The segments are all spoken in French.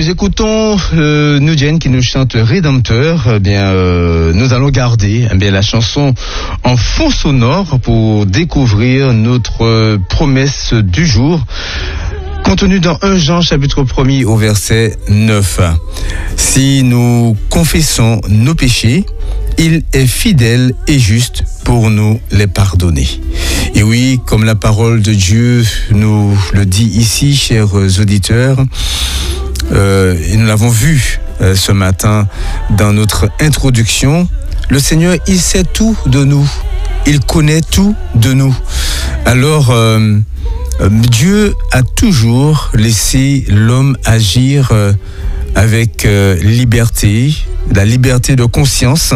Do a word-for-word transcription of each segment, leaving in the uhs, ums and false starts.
nous écoutons euh, Nugent qui nous chante Rédempteur, eh bien, euh, nous allons garder eh bien, la chanson en fond sonore pour découvrir notre euh, promesse du jour, contenue dans premier Jean chapitre premier au verset neuf. Si nous confessons nos péchés, il est fidèle et juste pour nous les pardonner. Et oui, comme la parole de Dieu nous le dit ici, chers auditeurs, euh, et nous l'avons vu euh, ce matin dans notre introduction, le Seigneur, il sait tout de nous. Il connaît tout de nous. Alors, euh, Dieu a toujours laissé l'homme agir euh, avec euh, liberté, la liberté de conscience.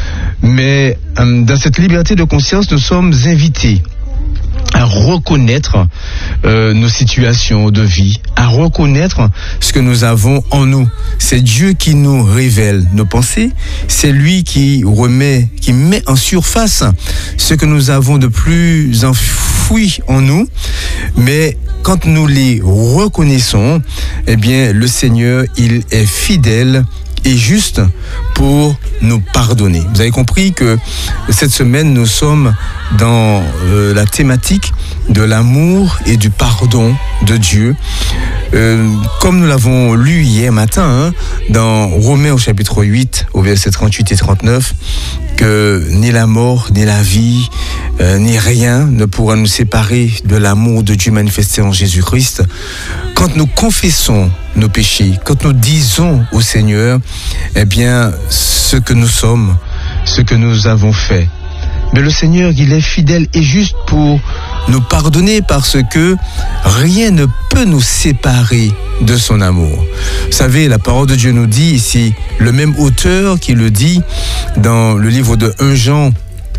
Mais euh, dans cette liberté de conscience, nous sommes invités à reconnaître euh, nos situations de vie, à reconnaître ce que nous avons en nous. C'est Dieu qui nous révèle nos pensées, c'est lui qui remet, qui met en surface ce que nous avons de plus enfoui en nous. Mais quand nous les reconnaissons, eh bien, le Seigneur, il est fidèle et juste pour nous pardonner. Vous avez compris que cette semaine, nous sommes dans euh, la thématique de l'amour et du pardon de Dieu. Euh, comme nous l'avons lu hier matin, hein, dans Romains au chapitre huit, au verset trente-huit et trente-neuf, que ni la mort, ni la vie, euh, ni rien ne pourra nous séparer de l'amour de Dieu manifesté en Jésus-Christ. Quand nous confessons nos péchés, quand nous disons au Seigneur, eh bien, ce que nous sommes, ce que nous avons fait, mais le Seigneur, il est fidèle et juste pour nous pardonner parce que rien ne peut nous séparer de son amour. Vous savez, la parole de Dieu nous dit ici, le même auteur qui le dit dans le livre de premier Jean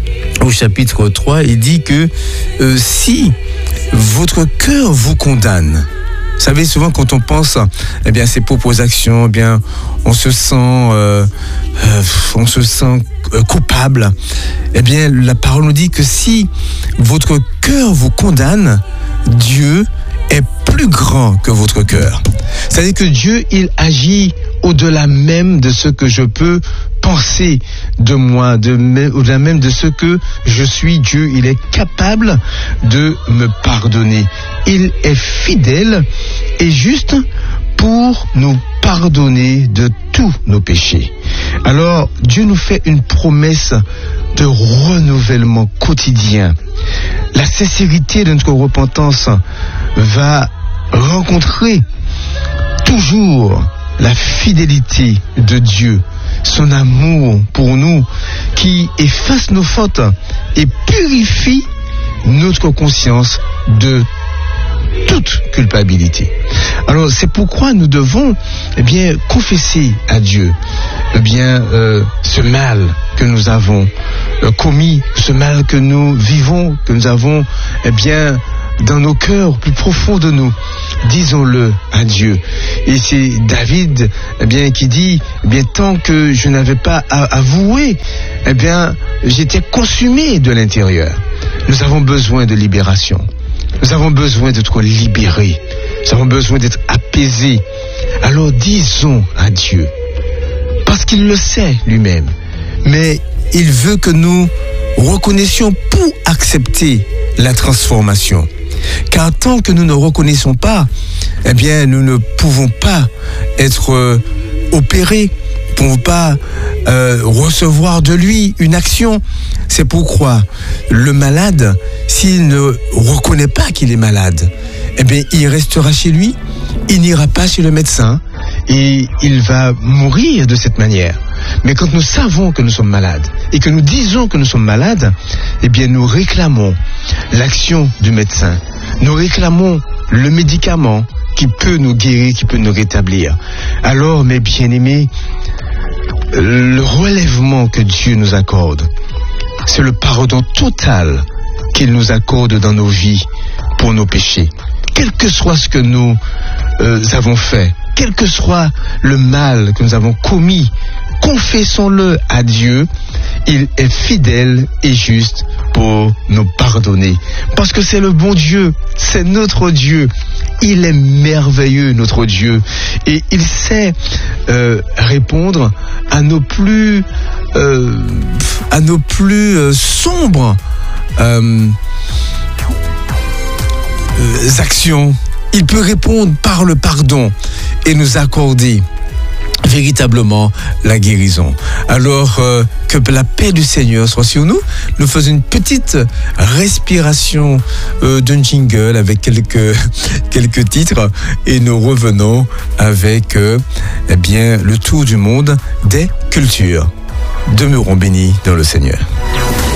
au chapitre trois, il dit que euh, si votre cœur vous condamne, vous savez, souvent quand on pense eh bien, à ses propres actions, eh bien, on se sent, euh, euh, on se sent euh, coupable. Eh bien, la parole nous dit que si votre cœur vous condamne, Dieu est plus grand que votre cœur. C'est-à-dire que Dieu, il agit au-delà même de ce que je peux penser de moi, de même, au-delà même de ce que je suis. Dieu, il est capable de me pardonner. Il est fidèle et juste pour nous pardonner de tous nos péchés. Alors, Dieu nous fait une promesse de renouvellement quotidien. La sincérité de notre repentance va rencontrer toujours la fidélité de Dieu, son amour pour nous qui efface nos fautes et purifie notre conscience de toute culpabilité. Alors c'est pourquoi nous devons eh bien confesser à Dieu eh bien euh, ce mal que nous avons euh, commis, ce mal que nous vivons, que nous avons eh bien dans nos cœurs plus profonds de nous. Disons-le à Dieu. Et c'est David eh bien qui dit eh bien tant que je n'avais pas avoué, eh bien j'étais consumé de l'intérieur. Nous avons besoin de libération. Nous avons besoin d'être libérés. Nous avons besoin d'être apaisés. Alors disons à Dieu, parce qu'il le sait lui-même, mais il veut que nous reconnaissions pour accepter la transformation. Car tant que nous ne reconnaissons pas, eh bien, nous ne pouvons pas être euh, opérés, nous ne pouvons pas euh, recevoir de lui une action. C'est pourquoi le malade, s'il ne reconnaît pas qu'il est malade, eh bien, il restera chez lui, il n'ira pas chez le médecin et il va mourir de cette manière. Mais quand nous savons que nous sommes malades et que nous disons que nous sommes malades, eh bien, nous réclamons l'action du médecin. Nous réclamons le médicament qui peut nous guérir, qui peut nous rétablir. Alors, mes bien-aimés, le relèvement que Dieu nous accorde, c'est le pardon total qu'il nous accorde dans nos vies pour nos péchés. Quel que soit ce que nous euh, avons fait, quel que soit le mal que nous avons commis, confessons-le à Dieu. Il est fidèle et juste pour nous pardonner. Parce que c'est le bon Dieu, c'est notre Dieu. il est merveilleux, notre Dieu. Et il sait euh, répondre à nos plus, euh, à nos plus euh, sombres euh, euh, actions. Il peut répondre par le pardon et nous accorder véritablement la guérison. Alors euh, que la paix du Seigneur soit sur nous. Nous faisons une petite respiration euh, d'un jingle avec quelques, quelques titres et nous revenons avec euh, eh bien, le tour du monde des cultures. Demeurons bénis dans le Seigneur.